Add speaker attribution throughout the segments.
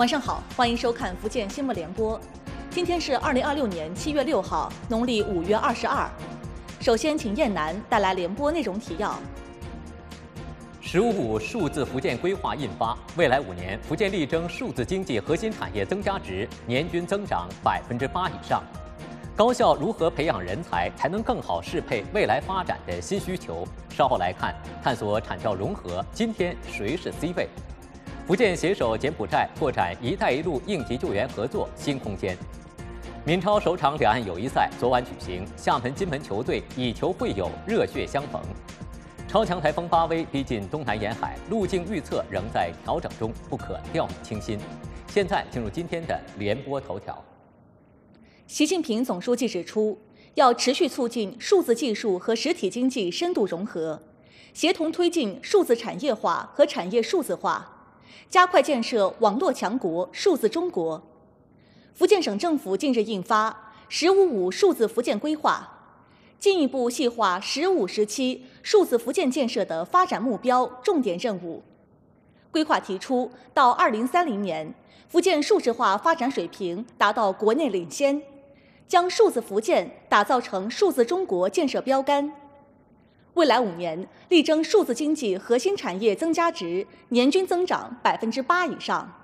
Speaker 1: 晚上好，欢迎收看福建新闻联播。今天是2026年7月6号，农历5月22。首先，请燕南带来联播内容提要。
Speaker 2: “15+5”数字福建规划印发，未来5年，福建力争数字经济核心产业增加值年均增长8%以上。高校如何培养人才，才能更好适配未来发展的新需求？稍后来看，探索产教融合，今天谁是 C 位？福建携手柬埔寨拓展“一带一路”应急救援合作新空间。闽超首场两岸友谊赛昨晚举行，厦门金门球队以球会友，热血相逢。超强台风巴威逼近东南沿海，路径预测仍在调整中，不可掉以轻心。现在进入今天的联播头条。
Speaker 1: 习近平总书记指出，要持续促进数字技术和实体经济深度融合，协同推进数字产业化和产业数字化，加快建设网络强国、数字中国。福建省政府近日印发《“15+5”数字福建规划》，进一步细化15时期数字福建建设的发展目标、重点任务。规划提出，到2030年，福建数字化发展水平达到国内领先，将数字福建打造成数字中国建设标杆。未来5年，力争数字经济核心产业增加值年均增长8%以上。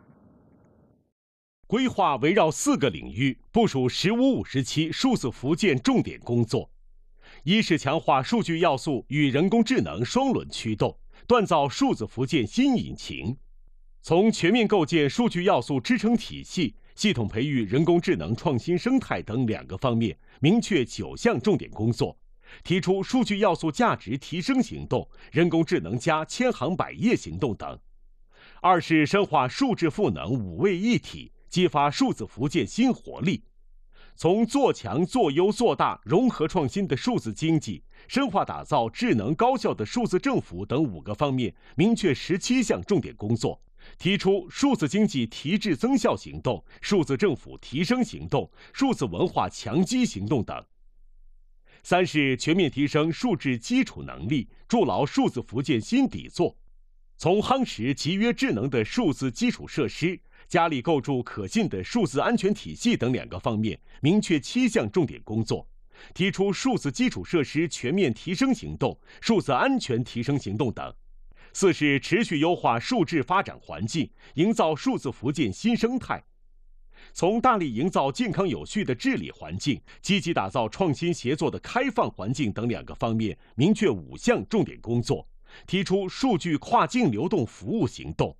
Speaker 3: 规划围绕4个领域部署“15+5”时期数字福建重点工作：一是强化数据要素与人工智能双轮驱动，锻造数字福建新引擎；从全面构建数据要素支撑体系、系统培育人工智能创新生态等2个方面，明确9项重点工作，提出数据要素价值提升行动、人工智能加千行百业行动等。二是深化数智赋能5位一体，激发数字福建新活力，从做强、做优、做大融合创新的数字经济，深化打造智能高效的数字政府等5个方面，明确17项重点工作，提出数字经济提质增效行动、数字政府提升行动、数字文化强基行动等。三是全面提升数质基础能力，筑牢数字福建新底座，从夯实集约智能的数字基础设施，加力构筑可信的数字安全体系等2个方面，明确7项重点工作，提出数字基础设施全面提升行动、数字安全提升行动等。四是持续优化数智发展环境，营造数字福建新生态，从大力营造健康有序的治理环境，积极打造创新协作的开放环境等2个方面，明确5项重点工作，提出数据跨境流动服务行动。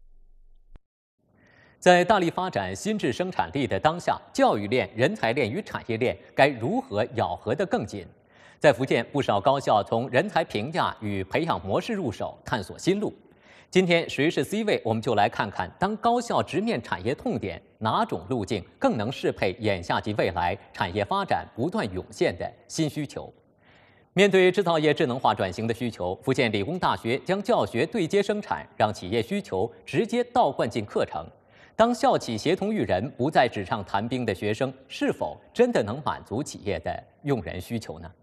Speaker 2: 在大力发展新质生产力的当下，教育链、人才链与产业链该如何咬合得更紧？在福建，不少高校从人才评价与培养模式入手，探索新路。今天谁是 C 位？我们就来看看，当高校直面产业痛点，哪种路径更能适配眼下及未来产业发展不断涌现的新需求？面对制造业智能化转型的需求，福建理工大学将教学对接生产，让企业需求直接倒灌进课程。当校企协同育人，不再纸上谈兵的学生，是否真的能满足企业的用人需求呢？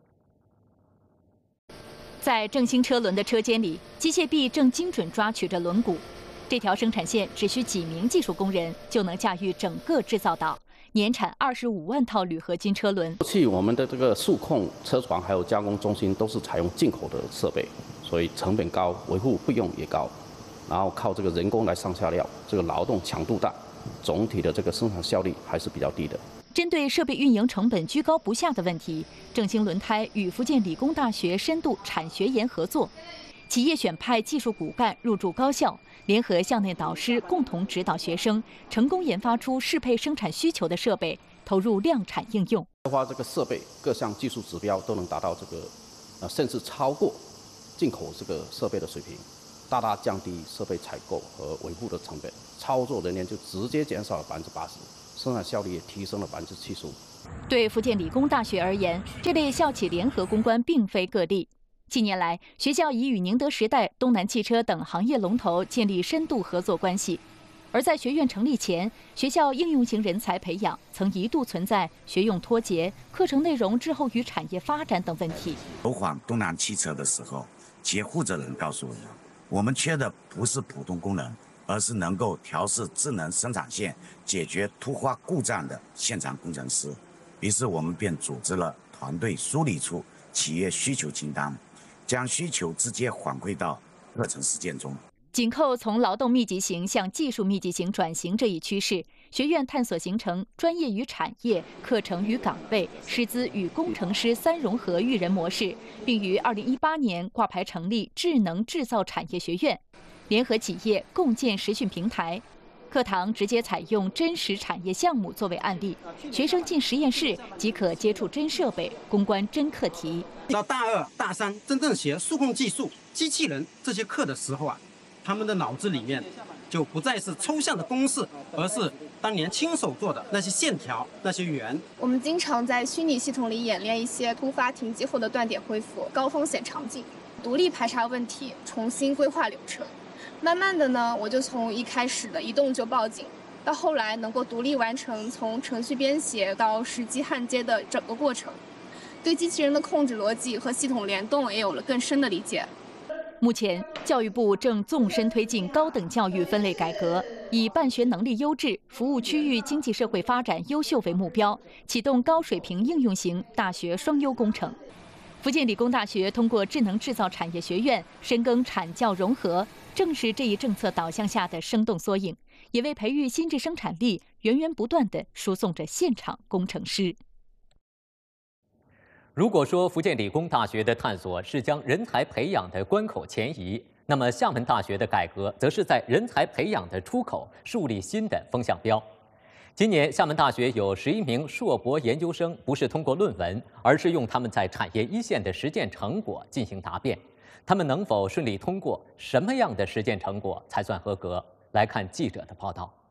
Speaker 4: 在正新车轮的车间里，机械臂正精准抓取着轮毂。这条生产线只需几名技术工人就能驾驭整个制造岛，年产25万套铝合金车轮。
Speaker 5: 过去我们的这个数控车床还有加工中心都是采用进口的设备，所以成本高，维护费用也高。然后靠这个人工来上下料，这个劳动强度大，总体的这个生产效率还是比较低的。
Speaker 4: 针对设备运营成本居高不下的问题，正兴轮胎与福建理工大学深度产学研合作，企业选派技术骨干入驻高校，联合校内导师共同指导学生，成功研发出适配生产需求的设备，投入量产应用。
Speaker 5: 花这个设备各项技术指标都能达到这个甚至超过进口这个设备的水平。大大降低设备采购和维护的成本，操作人员就直接减少了80%，生产效率也提升了75%。
Speaker 4: 对福建理工大学而言，这类校企联合攻关并非个例。近年来，学校已与宁德时代、东南汽车等行业龙头建立深度合作关系。而在学院成立前，学校应用型人才培养曾一度存在学用脱节、课程内容滞后于产业发展等问题。
Speaker 6: 走访东南汽车的时候，企业负责人告诉我们，我们缺的不是普通工人， 而是能够调试智能生产线、解决突发故障的现场工程师。于是我们便组织了团队，梳理出企业需求清单，将需求直接反馈到课程实践中。
Speaker 4: 紧扣从劳动密集型向技术密集型转型这一趋势，学院探索形成专业与产业、课程与岗位、师资与工程师三融合育人模式，并于2018年挂牌成立智能制造产业学院，联合企业共建实训平台。课堂直接采用真实产业项目作为案例，学生进实验室即可接触真设备，攻关真课题。
Speaker 7: 到大2、大3真正学数控技术、机器人这些课的时候啊，他们的脑子里面就不再是抽象的公式，而是当年亲手做的那些线条、那些圆。
Speaker 8: 我们经常在虚拟系统里演练一些突发停机后的断点恢复、高风险场景，独立排查问题，重新规划流程。慢慢的呢，我就从一开始的一动就报警，到后来能够独立完成从程序编写到实际焊接的整个过程，对机器人的控制逻辑和系统联动也有了更深的理解。
Speaker 4: 目前，教育部正纵深推进高等教育分类改革，以办学能力优质、服务区域经济社会发展优秀为目标，启动高水平应用型大学双优工程。福建理工大学通过智能制造产业学院深耕产教融合，正是这一政策导向下的生动缩影，也为培育新质生产力源源不断地输送着现场工程师。
Speaker 2: 如果说福建理工大学的探索是将人才培养的关口前移，那么厦门大学的改革则是在人才培养的出口树立新的风向标。今年，厦门大学有11名硕博研究生不是通过论文，而是用他们在产业一线的实践成果进行答辩。他们能否顺利通过？什么样的实践成果才算合格？来看记者的报道。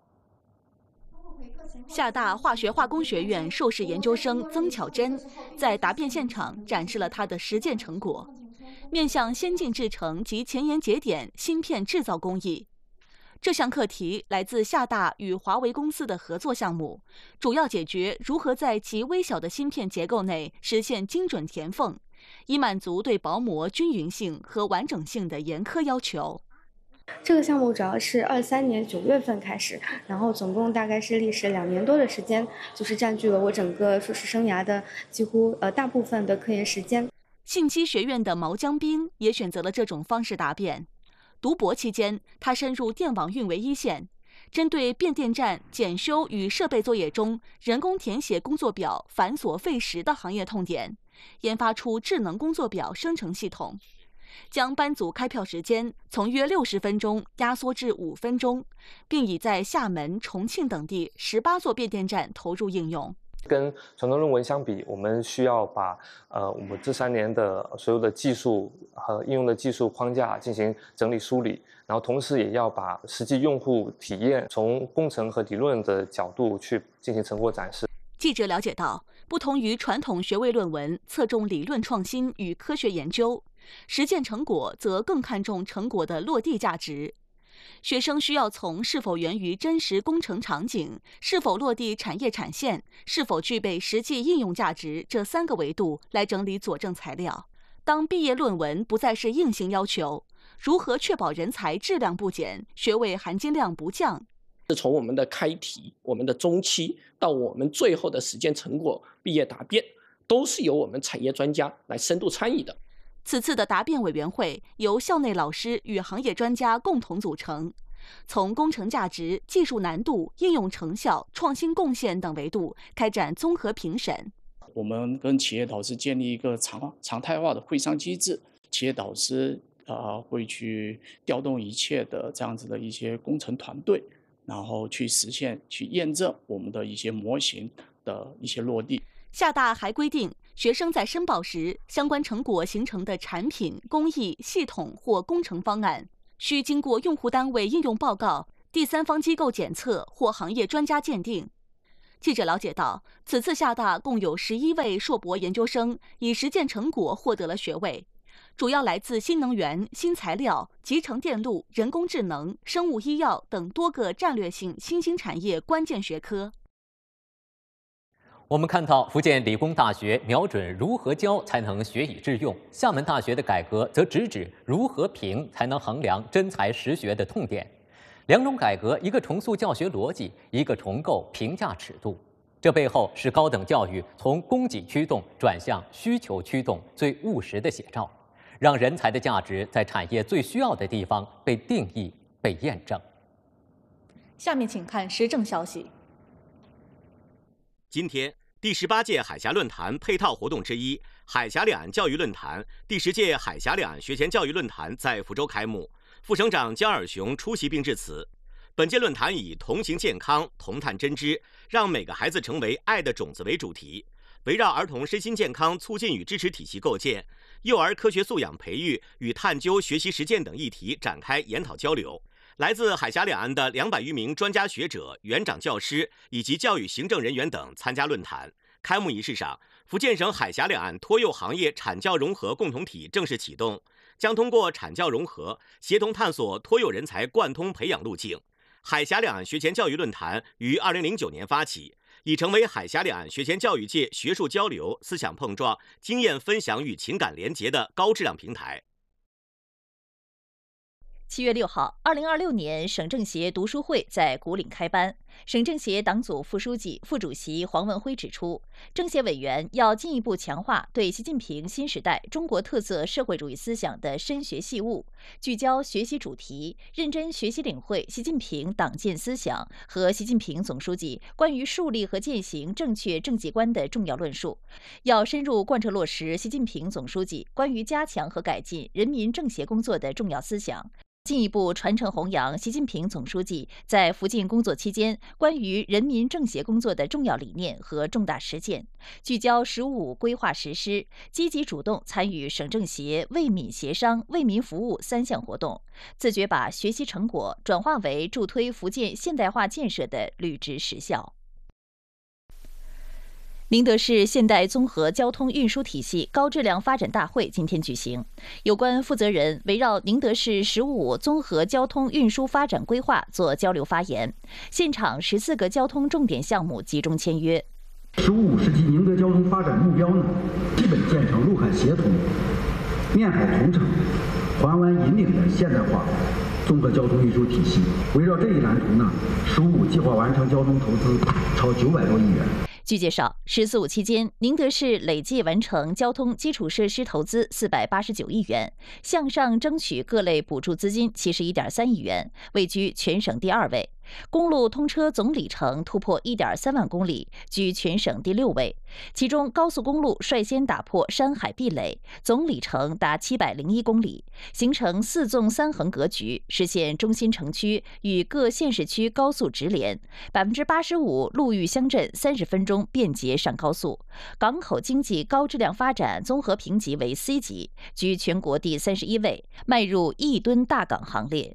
Speaker 1: 厦大化学化工学院硕士研究生曾巧珍在答辩现场展示了她的实践成果，面向先进制程及前沿节点芯片制造工艺。这项课题来自厦大与华为公司的合作项目，主要解决如何在极微小的芯片结构内实现精准填缝，以满足对薄膜均匀性和完整性的严苛要求。
Speaker 9: 这个项目主要是23年9月份开始，然后总共大概是历时2年多的时间，就是占据了我整个硕士生涯的几乎大部分的科研时间。
Speaker 1: 信息学院的毛江斌也选择了这种方式答辩。读博期间，他深入电网运维一线，针对变电站检修与设备作业中人工填写工作表繁琐费时的行业痛点，研发出智能工作表生成系统，将班组开票时间从约60分钟压缩至5分钟，并已在厦门、重庆等地18座变电站投入应用。
Speaker 10: 跟传统论文相比，我们需要把我们这3年的所有的技术和应用的技术框架进行整理梳理，然后同时也要把实际用户体验从工程和理论的角度去进行成果展示。
Speaker 1: 记者了解到，不同于传统学位论文侧重理论创新与科学研究，实践成果则更看重成果的落地价值。学生需要从是否源于真实工程场景、是否落地产业产线、是否具备实际应用价值这3个维度来整理佐证材料。当毕业论文不再是硬性要求，如何确保人才质量不减、学位含金量不降？
Speaker 11: 从我们的开题、我们的中期到我们最后的实践成果毕业答辩，都是由我们产业专家来深度参与的。
Speaker 1: 此次的答辩委员会由校内老师与行业专家共同组成，从工程价值、技术难度、应用成效、创新贡献等维度开展综合评审。
Speaker 12: 我们跟企业导师建立一个常态化的会商机制，企业导师会去调动一切的这样子的一些工程团队，然后去实现、去验证我们的一些模型的一些落地。
Speaker 1: 厦大还规定，学生在申报时，相关成果形成的产品、工艺、系统或工程方案，需经过用户单位应用报告、第三方机构检测或行业专家鉴定。记者了解到，此次厦大共有11位硕博研究生以实践成果获得了学位，主要来自新能源、新材料、集成电路、人工智能、生物医药等多个战略性新兴产业关键学科。
Speaker 2: 我们看到，福建理工大学瞄准如何教才能学以致用，厦门大学的改革则直指如何评才能衡量真才实学的痛点。 两种改革，一个重塑教学逻辑，一个重构评价尺度。这背后是高等教育从供给驱动转向需求驱动最务实的写照，让人才的价值在产业最需要的地方被定义、被验证。
Speaker 1: 下面请看时政消息。
Speaker 13: 今天，第18届海峡论坛配套活动之一——海峡两岸教育论坛、第10届海峡两岸学前教育论坛在福州开幕。副省长江尔雄出席并致辞。本届论坛以“同行健康，同探真知，让每个孩子成为爱的种子”为主题，围绕儿童身心健康促进与支持体系构建、幼儿科学素养培育与探究学习实践等议题展开研讨交流。来自海峡两岸的200余名专家学者、园长教师以及教育行政人员等参加论坛。开幕仪式上，福建省海峡两岸托幼行业产教融合共同体正式启动，将通过产教融合，协同探索托幼人才贯通培养路径。海峡两岸学前教育论坛于2009年发起，已成为海峡两岸学前教育界学术交流、思想碰撞、经验分享与情感联结的高质量平台。
Speaker 4: 7月6号，2026年省政协读书会在古岭开班。省政协党组副书记、副主席黄文辉指出，政协委员要进一步强化对习近平新时代中国特色社会主义思想的深学细悟，聚焦学习主题，认真学习领会习近平党建思想和习近平总书记关于树立和践行正确政绩观的重要论述，要深入贯彻落实习近平总书记关于加强和改进人民政协工作的重要思想。进一步传承弘扬习近平总书记在福建工作期间关于人民政协工作的重要理念和重大实践，聚焦“十五五”规划实施，积极主动参与省政协为民协商、为民服务3项活动，自觉把学习成果转化为助推福建现代化建设的履职实效。宁德市现代综合交通运输体系高质量发展大会今天举行，有关负责人围绕宁德市“15+5”综合交通运输发展规划做交流发言，现场14个交通重点项目集中签约。
Speaker 14: 15世纪宁德交通发展目标呢，基本建成陆海协同、面海同城、环湾引领的现代化综合交通运输体系。围绕这一蓝图呢，“15+5”计划完成交通投资超900多亿元。
Speaker 4: 据介绍，“14+5”期间，宁德市累计完成交通基础设施投资489亿元，向上争取各类补助资金71.3亿元，位居全省第2位。公路通车总里程突破1.3万公里，居全省第6位。其中，高速公路率先打破山海壁垒，总里程达701公里，形成4纵3横格局，实现中心城区与各县市区高速直连，85%陆域乡镇30分钟便捷上高速。港口经济高质量发展综合评级为 C 级，居全国第31位，迈入1吨大港行列。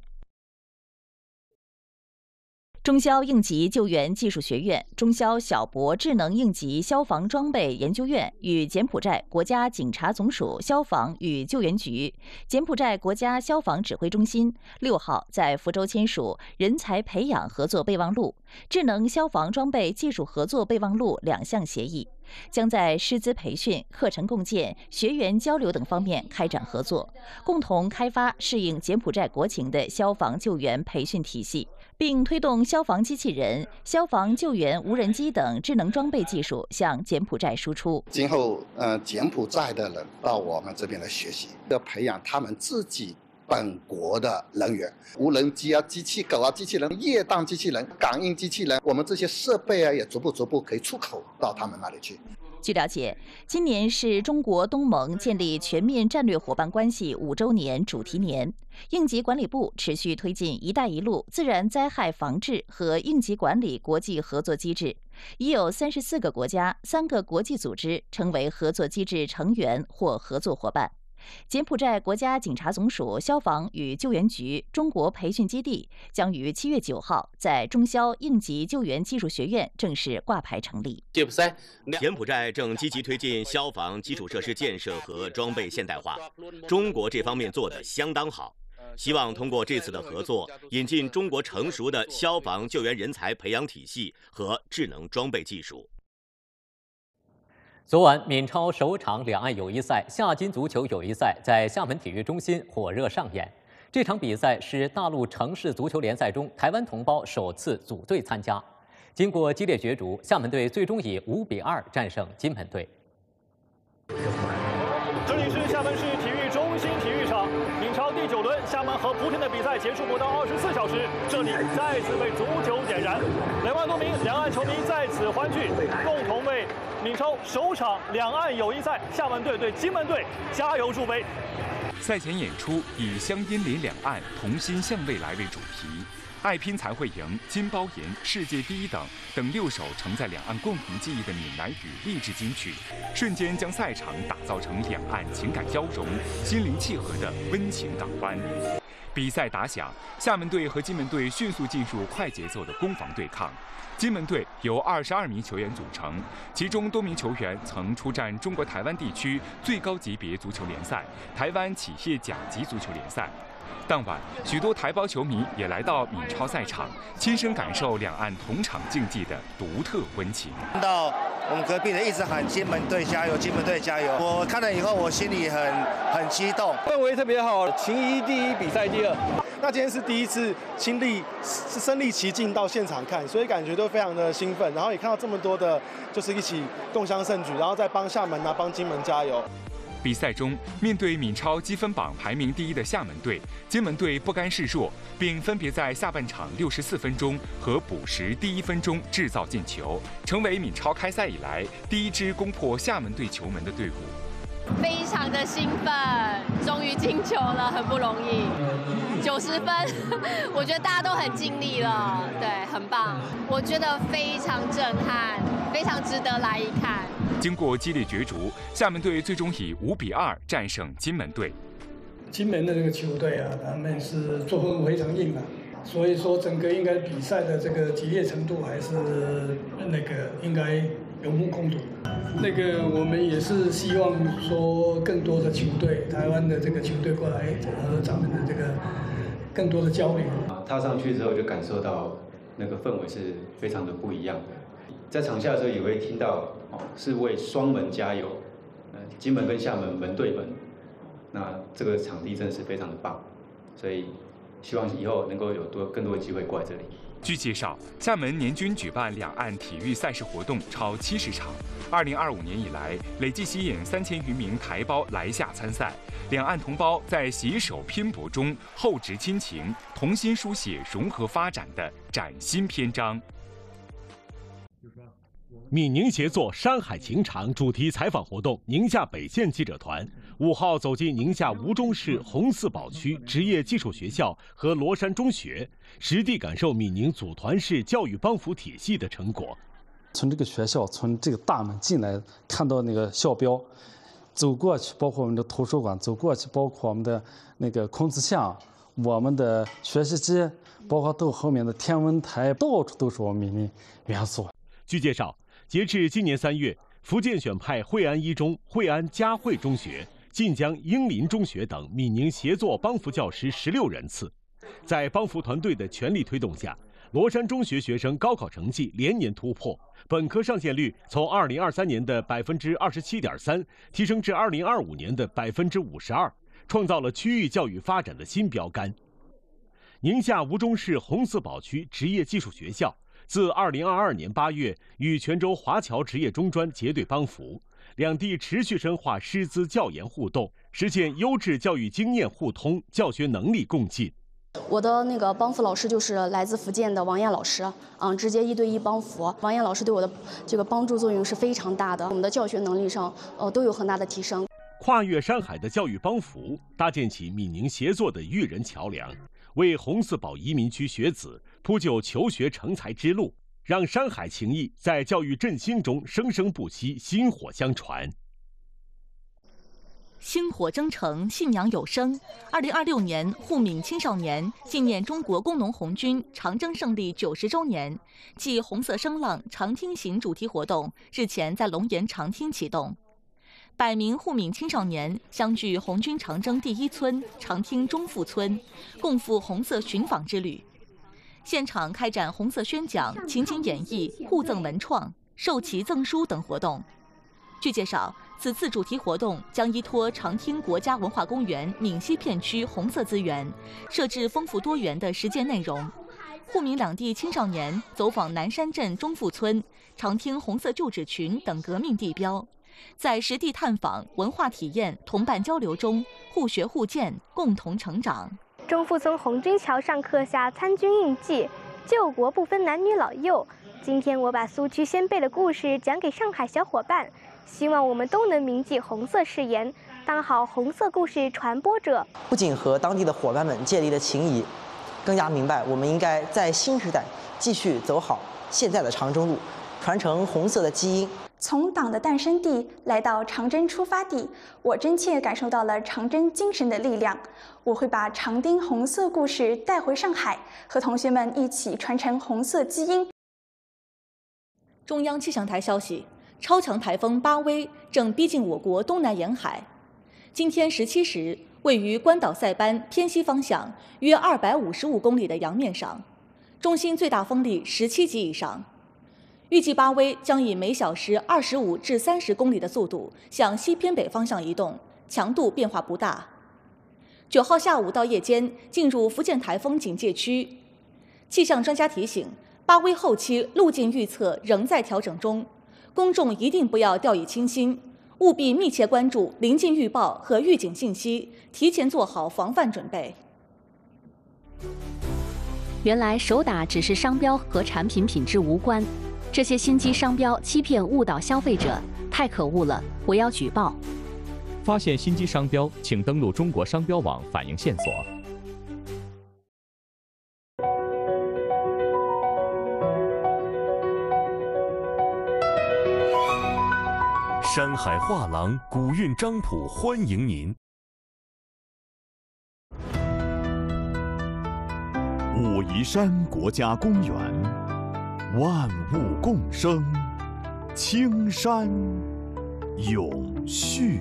Speaker 4: 中消应急救援技术学院、中消小博智能应急消防装备研究院与柬埔寨国家警察总署消防与救援局、柬埔寨国家消防指挥中心6号在福州签署人才培养合作备忘录、智能消防装备技术合作备忘录2项协议，将在师资培训、课程共建、学员交流等方面开展合作，共同开发适应柬埔寨国情的消防救援培训体系，并推动消防机器人、消防救援无人机等智能装备技术向柬埔寨输出。
Speaker 15: 今后，柬埔寨的人到我们这边来学习，要培养他们自己本国的人员，无人机啊、机器狗啊、机器人、液氮机器人、感应机器人，我们这些设备啊，也逐步可以出口到他们那里去。
Speaker 4: 据了解，今年是中国东盟建立全面战略伙伴关系5周年主题年。应急管理部持续推进“一带一路”自然灾害防治和应急管理国际合作机制，已有34个国家、3个国际组织成为合作机制成员或合作伙伴。柬埔寨国家警察总署消防与救援局中国培训基地将于7月9号在中消应急救援技术学院正式挂牌成立。
Speaker 13: 柬埔寨正积极推进消防基础设施建设和装备现代化，中国这方面做得相当好。希望通过这次的合作，引进中国成熟的消防救援人才培养体系和智能装备技术。
Speaker 2: 昨晚，闽超首场两岸友谊赛夏金足球友谊赛在厦门体育中心火热上演。 这场比赛是大陆城市足球联赛中台湾同胞首次组队参加。经过激烈角逐，厦门队最终以5比2战胜金门队。
Speaker 16: 这里是厦门市体育中心体育场，闽超第9轮厦门和莆田的比赛结束不到24小时，这里再次被足球点燃，2万多名两岸球迷在此欢聚，共同为闽超首场两岸友谊赛厦门队对金门队加油助威。
Speaker 17: 赛前演出以乡音邻两岸，同心向未来为主题。爱拼才会赢、金包银、世界第一等6首承载两岸共同记忆的闽南语励志金曲，瞬间将赛场打造成两岸情感交融、心灵契合的温情港湾。比赛打响，厦门队和金门队迅速进入快节奏的攻防对抗。金门队由22名球员组成，其中多名球员曾出战中国台湾地区最高级别足球联赛——台湾企业甲级足球联赛。当晚，许多台胞球迷也来到闽超赛场，亲身感受两岸同场竞技的独特温情。
Speaker 18: 看到我们隔壁的一直喊金门队加油，金门队加油！我看了以后，我心里很激动，
Speaker 19: 氛围特别好，情谊第一，比赛第2。那今天是第一次亲历身临其境到现场看，所以感觉都非常的兴奋。然后也看到这么多的，就是一起共襄盛举，然后再帮厦门帮金门加油。
Speaker 17: 比赛中，面对闽超积分榜排名第1的厦门队，金门队不甘示弱，并分别在下半场64分钟和补时第1分钟制造进球，成为闽超开赛以来第1支攻破厦门队球门的队伍。
Speaker 20: 非常的兴奋，终于进球了，很不容易。90分，我觉得大家都很尽力了，对，很棒。我觉得非常震撼，非常值得来一看。
Speaker 17: 经过激烈角逐，厦门队最终以5比2战胜金门队。
Speaker 21: 金门的这个球队啊，他们是作风非常硬啊，所以说整个应该比赛的这个激烈程度还是应该有目共睹。我们也是希望说更多的球队，台湾的这个球队过来和咱们的这个更多的交流。
Speaker 22: 踏上去之后就感受到那个氛围是非常的不一样的。在场下的时候也会听到是为双门加油，金门跟厦门门对门，那这个场地真的是非常的棒，所以希望以后能够有更多的机会过来这里。
Speaker 17: 据介绍，厦门年均举办两岸体育赛事活动超70场，2025年以来累计吸引3000余名台胞来厦参赛。两岸同胞在携手拼搏中厚植亲情，同心书写融合发展的崭新篇章。
Speaker 3: 闽宁协作山海情长主题采访活动，宁夏北县记者团5号走进宁夏吴忠市红四堡区职业技术学校和罗山中学，实地感受闽宁组团式教育帮扶体系的成果。
Speaker 23: 从这个学校，从这个大门进来，看到那个校标，走过去，包括我们的图书馆，走过去，包括我们的那个孔子像，我们的学习机，包括到后面的天文台，到处都是我们闽宁元素。
Speaker 3: 据介绍，截至今年3月，福建选派惠安一中、惠安嘉惠中学、晋江英林中学等闽宁协作帮扶教师16人次。在帮扶团队的全力推动下，罗山中学学生高考成绩连年突破，本科上线率从2023年的27.3%提升至2025年的52%，创造了区域教育发展的新标杆。宁夏吴忠市红四堡区职业技术学校自2022年8月与泉州华侨职业中专结对帮扶，两地持续深化师资教研互动，实现优质教育经验互通、教学能力共进。
Speaker 24: 我的帮扶老师就是来自福建的王艳老师，直接1对1帮扶。王艳老师对我的这个帮助作用是非常大的，我们的教学能力上都有很大的提升。
Speaker 3: 跨越山海的教育帮扶，搭建起闽宁协作的育人桥梁，为红四堡移民区学子铺就求学成才之路，让山海情谊在教育振兴中生生不息，薪火相传。
Speaker 1: 薪火征程，信仰有声。2026年沪闽青少年纪念中国工农红军长征胜利90周年暨红色声浪长汀行主题活动日前在龙岩长汀启动，100名沪闽青少年相聚红军长征第1村长汀中富村，共赴红色寻访之旅。现场开展红色宣讲、情景演绎、互赠文创、授旗赠书等活动。据介绍， 此次主题活动将依托长汀国家文化公园闽西片区红色资源，设置丰富多元的实践内容。沪闽两地青少年走访南山镇中富村、长汀红色旧址群等革命地标，在实地探访、文化体验、同伴交流中，互学互鉴，共同成长。
Speaker 5: 中富村红军桥上刻下参军印记，救国不分男女老幼。今天我把苏区先辈的故事讲给上海小伙伴，希望我们都能铭记红色誓言，当好红色故事传播者。
Speaker 6: 不仅和当地的伙伴们建立了情谊，更加明白我们应该在新时代继续走好现在的长征路，传承红色的基因。
Speaker 7: 从党的诞生地来到长征出发地，我真切感受到了长征精神的力量。我会把长汀红色故事带回上海，和同学们一起传承红色基因。
Speaker 1: 中央气象台消息，超强台风巴威正逼近我国东南沿海。今天17时，位于关岛塞班偏西方向约255公里的洋面上，中心最大风力17级以上。预计巴威将以每小时25至30公里的速度向西偏北方向移动，强度变化不大。9号下午到夜间进入福建台风警戒区。气象专家提醒，巴威后期路径预测仍在调整中，公众一定不要掉以轻心，务必密切关注临近预报和预警信息，提前做好防范准备。
Speaker 4: 原来手打只是商标和产品品质无关，这些心机商标欺骗误导消费者，太可恶了！我要举报。
Speaker 8: 发现心机商标，请登录中国商标网反映线索。
Speaker 25: 山海画廊古韵章谱欢迎您。武夷山国家公园，万物共生，青山永续。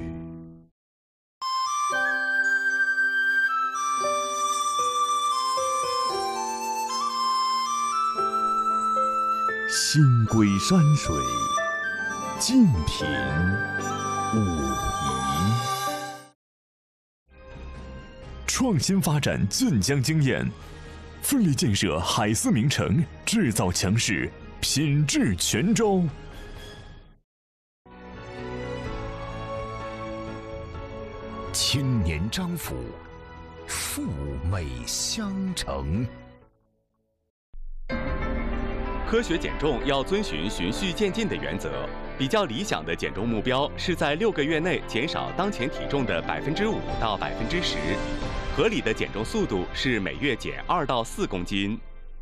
Speaker 25: 新归山水，静品武夷。创新发展俊江经验，奋力建设海思名城，制造强势，品质全招。青年张府，富美相承。
Speaker 26: 科学减重要遵循循序渐进的原则，比较理想的减重目标是在6个月内减少当前体重的5%到10%，合理的减重速度是每月减2到4公斤。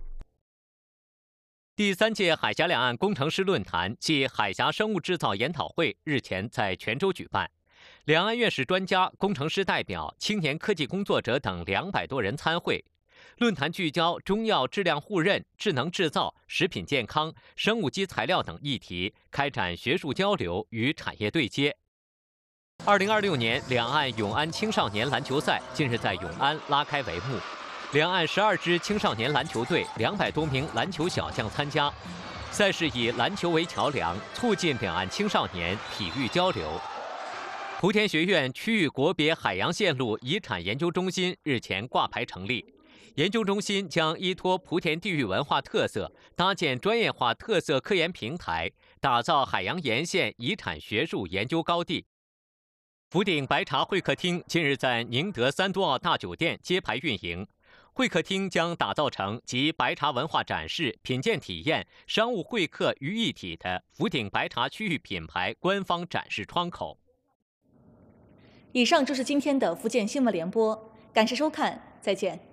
Speaker 2: 第3届海峡两岸工程师论坛暨海峡生物制造研讨会日前在泉州举办，两岸院士专家、工程师代表、青年科技工作者等200多人参会。论坛聚焦中药质量互认、智能制造、食品健康、生物基材料等议题，开展学术交流与产业对接。2026年两岸永安青少年篮球赛近日在永安拉开帷幕，两岸12支青少年篮球队200多名篮球小将参加。赛事以篮球为桥梁，促进两岸青少年体育交流。莆田学院区域国别海洋线路遗产研究中心日前挂牌成立。研究中心将依托莆田地域文化特色，搭建专业化特色科研平台，打造海洋沿线遗产学术研究高地。福鼎白茶会客厅近日在宁德三都澳大酒店揭牌运营。会客厅将打造成集白茶文化展示、品鉴体验、商务会客于一体的福鼎白茶区域品牌官方展示窗口。
Speaker 1: 以上就是今天的福建新闻联播，感谢收看，再见。